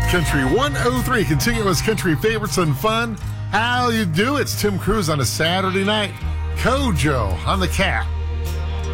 Country 103, continuous country favorites and fun. How you do? It's Tim Cruz on a Saturday night. Kojo on the cat.